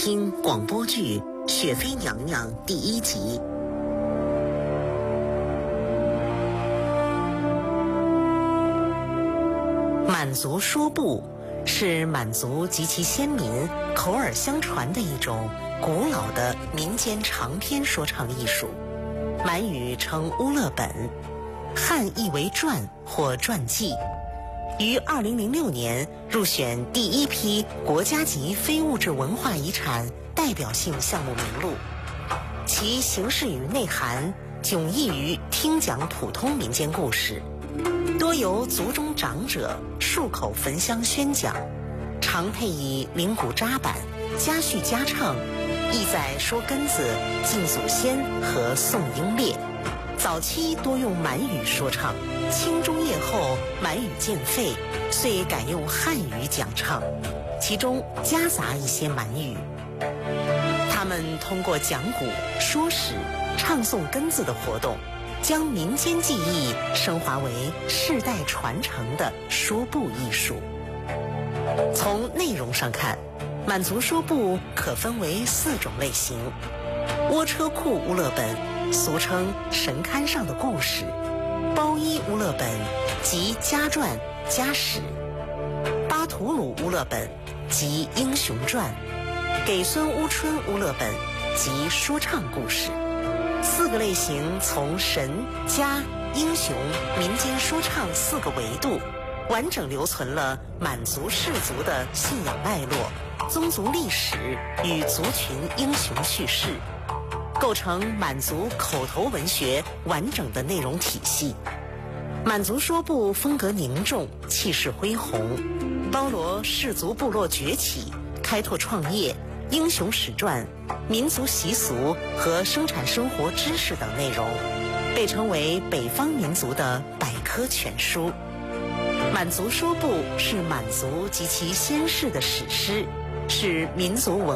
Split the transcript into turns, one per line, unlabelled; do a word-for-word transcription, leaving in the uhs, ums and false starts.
听广播剧《雪妃娘娘》第一集。满族说布是满族及其先民口耳相传的一种古老的民间长篇说唱艺术，满语称乌勒本，汉译为传或传记，于二零零六年入选第一批国家级非物质文化遗产代表性项目名录。其形式与内涵迥异于听讲普通民间故事，多由族中长者漱口焚香宣讲，常配以铃鼓扎板、家叙家唱，意在说根子、敬祖先和颂英烈。早期多用满语说唱，清中叶后满语渐废，遂改用汉语讲唱，其中夹杂一些满语。他们通过讲古、说史、唱诵根子的活动，将民间技艺升华为世代传承的说布艺术。从内容上看，满族说布可分为四种类型：窝车库乌勒本，俗称神龛上的故事；包衣乌勒本，即家传家史；巴图鲁乌勒本，即英雄传；给孙乌春乌勒本，即说唱故事。四个类型从神、家、英雄、民间说唱四个维度，完整留存了满族氏族的信仰脉络、宗族历史与族群英雄叙事，构成满族口头文学完整的内容体系。满族说布风格凝重，气势恢宏，包罗氏族部落崛起、开拓创业、英雄史传、民族习俗和生产生活知识等内容，被称为北方民族的百科全书。满族说布是满族及其先世的史诗，是民族文